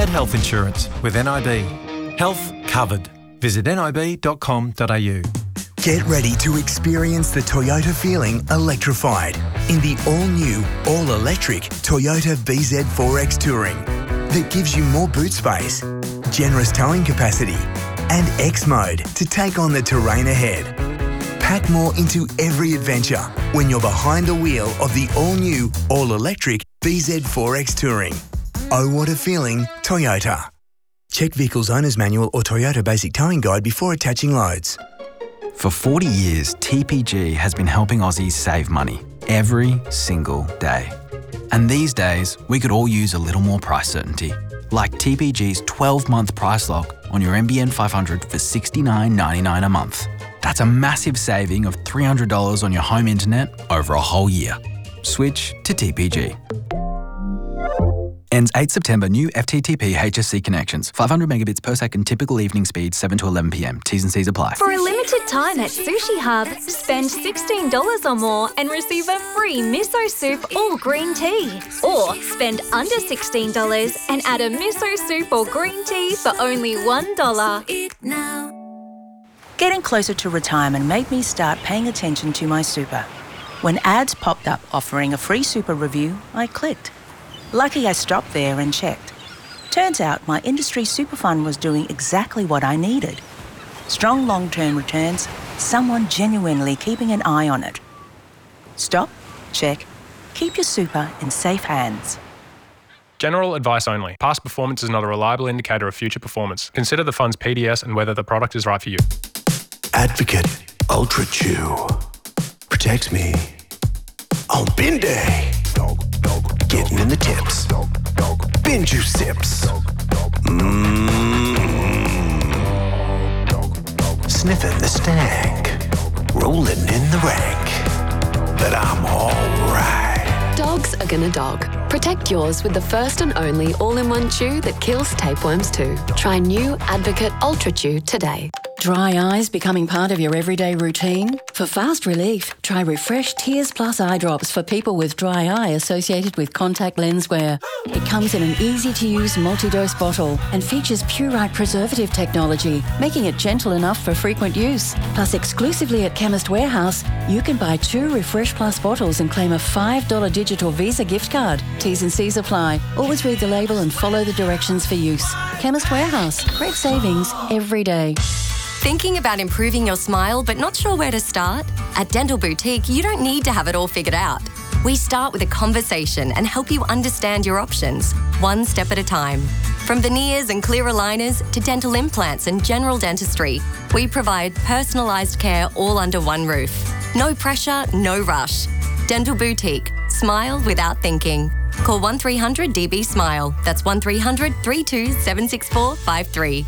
at health insurance with NIB. Health covered. Visit nib.com.au. Get ready to experience the Toyota feeling electrified in the all-new, all-electric Toyota BZ4X Touring that gives you more boot space, generous towing capacity and X-Mode to take on the terrain ahead. Pack more into every adventure when you're behind the wheel of the all-new, all-electric BZ4X Touring. Oh, what a feeling, Toyota. Check Vehicle's Owner's Manual or Toyota Basic Towing Guide before attaching loads. For 40 years, TPG has been helping Aussies save money every single day. And these days, we could all use a little more price certainty, like TPG's 12-month price lock on your NBN 500 for $69.99 a month. That's a massive saving of $300 on your home internet over a whole year. Switch to TPG. Ends 8 September. New FTTP HSC connections. 500 megabits per second. Typical evening speed 7 to 11 p.m. T's and C's apply. For a limited time at Sushi Hub, spend $16 or more and receive a free miso soup or green tea. Or spend under $16 and add a miso soup or green tea for only $1. Getting closer to retirement made me start paying attention to my super. When ads popped up offering a free super review, I clicked. Lucky I stopped there and checked. Turns out my industry super fund was doing exactly what I needed. Strong long-term returns, someone genuinely keeping an eye on it. Stop, check, keep your super in safe hands. General advice only. Past performance is not a reliable indicator of future performance. Consider the fund's PDS and whether the product is right for you. Advocate Ultra Chew protects me on bin day. Getting in the tips. Bin juice sips. Sniffing the stank. Rolling in the rank. But I'm alright. Dogs are gonna dog. Protect yours with the first and only all-in-one chew that kills tapeworms too. Try new Advocate Ultra Chew today. Dry eyes becoming part of your everyday routine? For fast relief, try Refresh Tears Plus eye drops for people with dry eye associated with contact lens wear. It comes in an easy-to-use multi-dose bottle and features Purite preservative technology, making it gentle enough for frequent use. Plus, exclusively at Chemist Warehouse, you can buy 2 Refresh Plus bottles and claim a $5 digital Visa gift card. T's and C's apply. Always read the label and follow the directions for use. Chemist Warehouse. Great savings every day. Thinking about improving your smile but not sure where to start? At Dental Boutique, you don't need to have it all figured out. We start with a conversation and help you understand your options, one step at a time. From veneers and clear aligners to dental implants and general dentistry, we provide personalised care all under one roof. No pressure, no rush. Dental Boutique. Smile without thinking. Call 1300 DB Smile. That's 1300 32 764 53.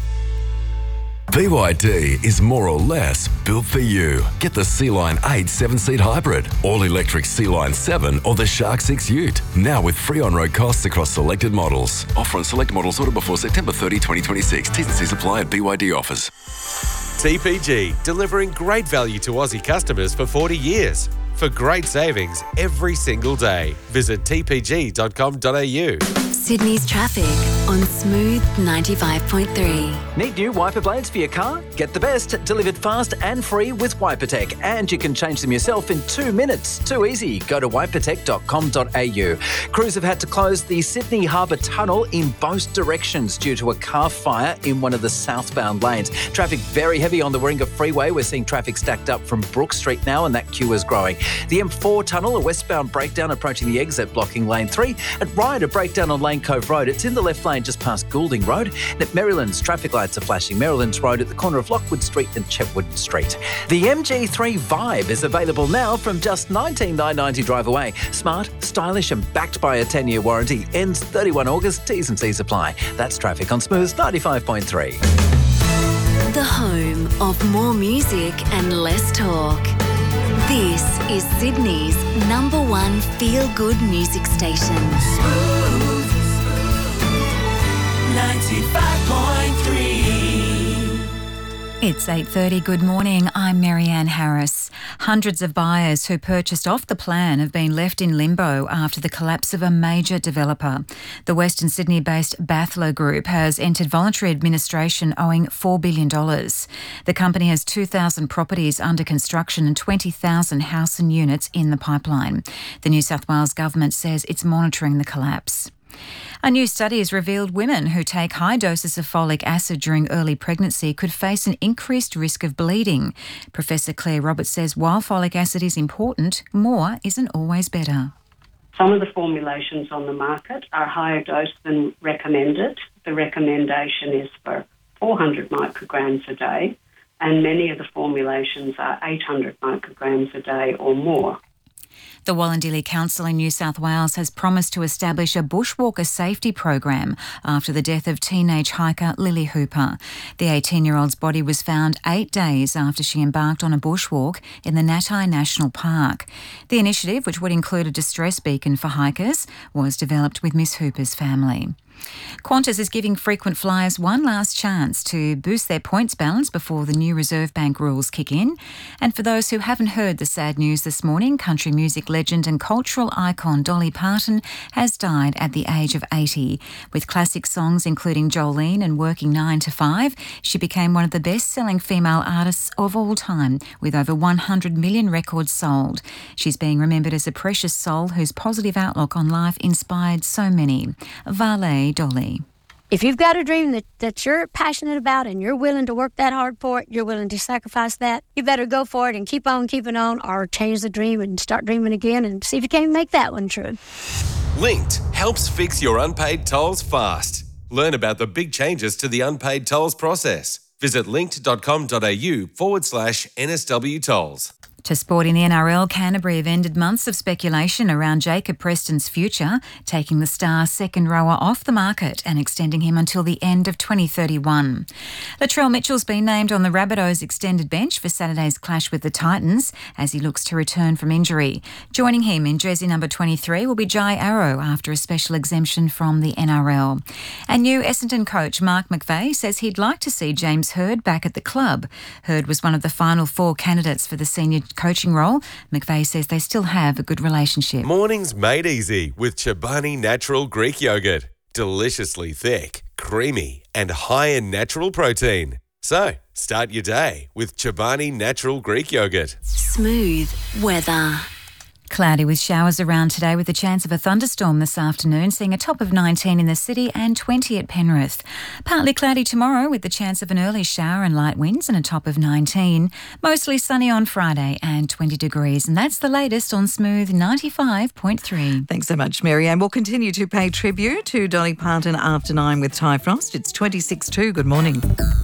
BYD is more or less built for you. Get the Sea-Line 8 7-seat hybrid, all-electric Sea-Line 7 or the Shark 6 Ute. Now with free on-road costs across selected models. Offer on select models ordered before September 30, 2026. T's and C's apply at BYD offers. TPG, delivering great value to Aussie customers for 40 years. For great savings every single day. Visit tpg.com.au. Sydney's traffic on Smooth 95.3. Need new wiper blades for your car? Get the best, delivered fast and free with WiperTech. And you can change them yourself in 2 minutes. Too easy. Go to wipertech.com.au. Crews have had to close the Sydney Harbour Tunnel in both directions due to a car fire in one of the southbound lanes. Traffic very heavy on the Warringah Freeway. We're seeing traffic stacked up from Brook Street now, and that queue is growing. The M4 Tunnel, a westbound breakdown approaching the exit, blocking lane 3. At Ryde, a breakdown on Lane Cove Road. It's in the left lane just past Goulding Road. And at Maryland's, traffic lights are flashing. Maryland's Road at the corner of Lockwood Street and Chetwood Street. The MG3 Vibe is available now from just $19,990 drive away. Smart, stylish and backed by a 10-year warranty. Ends 31 August. T's and C's apply. That's traffic on Smooth 95.3. The home of more music and less talk. This is Sydney's #1 feel-good music station. Smooth 95.3. It's 8:30. Good morning. I'm Marianne Harris. Hundreds of buyers who purchased off the plan have been left in limbo after the collapse of a major developer. The Western Sydney-based Bathler Group has entered voluntary administration owing $4 billion. The company has 2,000 properties under construction and 20,000 house and units in the pipeline. The New South Wales government says it's monitoring the collapse. A new study has revealed women who take high doses of folic acid during early pregnancy could face an increased risk of bleeding. Professor Claire Roberts says while folic acid is important, more isn't always better. Some of the formulations on the market are higher dose than recommended. The recommendation is for 400 micrograms a day, and many of the formulations are 800 micrograms a day or more. The Wallandilly Council in New South Wales has promised to establish a bushwalker safety program after the death of teenage hiker Lily Hooper. The 18-year-old's body was found 8 days after she embarked on a bushwalk in the Natai National Park. The initiative, which would include a distress beacon for hikers, was developed with Miss Hooper's family. Qantas is giving frequent flyers one last chance to boost their points balance before the new Reserve Bank rules kick in. And for those who haven't heard the sad news this morning, country music legend and cultural icon Dolly Parton has died at the age of 80. With classic songs including Jolene and Working 9 to 5, she became one of the best-selling female artists of all time, with over 100 million records sold. She's being remembered as a precious soul whose positive outlook on life inspired so many. Valet Dolly. If you've got a dream that you're passionate about and you're willing to work that hard for it, you're willing to sacrifice that, you better go for it and keep on keeping on, or change the dream and start dreaming again and see if you can make that one true. Linked helps fix your unpaid tolls fast. Learn about the big changes to the unpaid tolls process. Visit linked.com.au/NSW tolls. To sport in the NRL, Canterbury have ended months of speculation around Jacob Preston's future, taking the Star's second rower off the market and extending him until the end of 2031. Latrell Mitchell's been named on the Rabbitohs extended bench for Saturday's clash with the Titans as he looks to return from injury. Joining him in jersey number 23 will be Jai Arrow after a special exemption from the NRL. And new Essendon coach Mark McVeigh says he'd like to see James Hird back at the club. Hird was one of the final 4 candidates for the senior coaching role. McVeigh says they still have a good relationship. Mornings made easy with Chobani Natural Greek Yogurt. Deliciously thick, creamy and high in natural protein. So, start your day with Chobani Natural Greek Yogurt. Smooth weather. Cloudy with showers around today with a chance of a thunderstorm this afternoon, seeing a top of 19 in the city and 20 at Penrith. Partly cloudy tomorrow with the chance of an early shower and light winds and a top of 19. Mostly sunny on Friday and 20 degrees. And that's the latest on Smooth 95.3. Thanks so much, Marianne. We'll continue to pay tribute to Dolly Parton after 9 with Ty Frost. It's 26 to. Good morning.